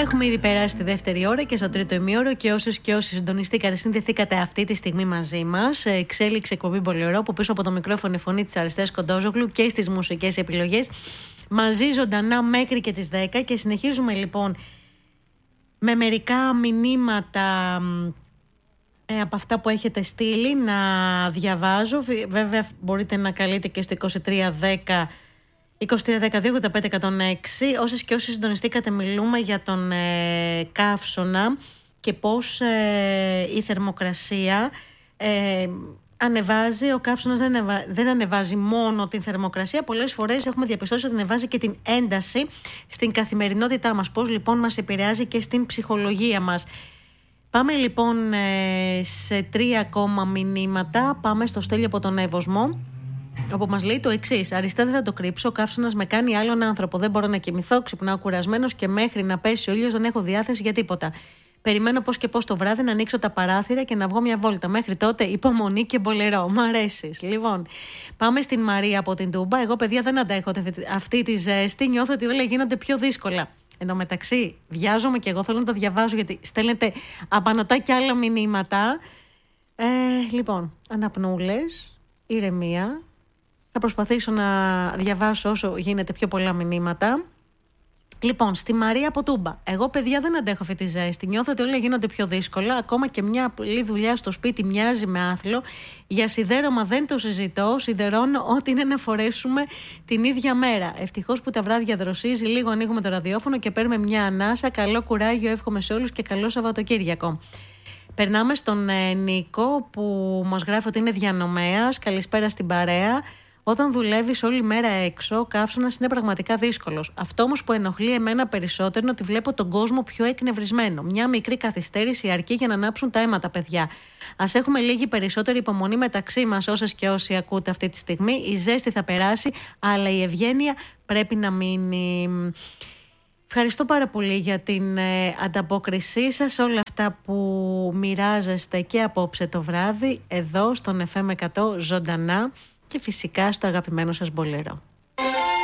Έχουμε ήδη περάσει τη δεύτερη ώρα και στο τρίτο ημίωρο και όσες και όσοι συντονιστήκατε, συνδεθήκατε αυτή τη στιγμή μαζί μας. Εξέλιξε εκπομπή Μπολερό, που πίσω από το μικρόφωνο η φωνή της Αριστείας Κοντόζογλου και στις μουσικές επιλογές. Μαζί ζωντανά μέχρι και τις 10 και συνεχίζουμε λοιπόν με μερικά μηνύματα από αυτά που έχετε στείλει να διαβάζω. Βέβαια μπορείτε να καλείτε και στο 2310 23-12-85-106. Όσες και όσοι συντονιστήκατε, μιλούμε για τον καύσωνα και πώς η θερμοκρασία ανεβάζει. Ο καύσωνας δεν ανεβάζει μόνο την θερμοκρασία. Πολλές φορές έχουμε διαπιστώσει ότι ανεβάζει και την ένταση στην καθημερινότητά μας. Πώς λοιπόν μας επηρεάζει και στην ψυχολογία μας. Πάμε λοιπόν σε 3 ακόμα μηνύματα. Πάμε στο Στέλιο από τον Εύωσμο, όπου μας λέει το εξής: Αριστά, δεν θα το κρύψω. Ο καύσωνας με κάνει άλλον άνθρωπο. Δεν μπορώ να κοιμηθώ, ξυπνάω κουρασμένος και μέχρι να πέσει ο ήλιος δεν έχω διάθεση για τίποτα. Περιμένω πώς και πώς το βράδυ να ανοίξω τα παράθυρα και να βγω μια βόλτα. Μέχρι τότε υπομονή και Μπολερό. Μ' αρέσεις. Λοιπόν, πάμε στην Μαρία από την Τούμπα. Εγώ, παιδιά, δεν αντέχω αυτή τη ζέστη. Νιώθω ότι όλα γίνονται πιο δύσκολα. Εν τω μεταξύ, βιάζομαι και εγώ. Θέλω να τα διαβάζω γιατί στέλνετε απανωτά και άλλα μηνύματα. Λοιπόν, αναπνούλες, ηρεμία. Θα προσπαθήσω να διαβάσω όσο γίνεται πιο πολλά μηνύματα. Λοιπόν, στη Μαρία από Τούμπα. Εγώ, παιδιά, δεν αντέχω αυτή τη ζέστη. Νιώθω ότι όλα γίνονται πιο δύσκολα. Ακόμα και μια απλή δουλειά στο σπίτι μοιάζει με άθλο. Για σιδέρωμα δεν το συζητώ. Σιδερώνω ό,τι είναι να φορέσουμε την ίδια μέρα. Ευτυχώς που τα βράδια δροσίζει. Λίγο ανοίγουμε το ραδιόφωνο και παίρνουμε μια ανάσα. Καλό κουράγιο, εύχομαι σε όλους και καλό Σαββατοκύριακο. Περνάμε στον Νίκο που μας γράφει ότι είναι διανομέας. Καλησπέρα στην παρέα. Όταν δουλεύεις όλη μέρα έξω, ο καύσωνας είναι πραγματικά δύσκολος. Αυτό όμως που ενοχλεί εμένα περισσότερο είναι ότι βλέπω τον κόσμο πιο εκνευρισμένο. Μια μικρή καθυστέρηση αρκεί για να ανάψουν τα αίματα, παιδιά. Ας έχουμε λίγη περισσότερη υπομονή μεταξύ μας, όσες και όσοι ακούτε αυτή τη στιγμή. Η ζέστη θα περάσει, αλλά η ευγένεια πρέπει να μείνει. Ευχαριστώ πάρα πολύ για την ανταπόκρισή σας, όλα αυτά που μοιράζεστε και απόψε το βράδυ, εδώ στον FM 100 ζωντανά. Και φυσικά στο αγαπημένο σας Μπολερό.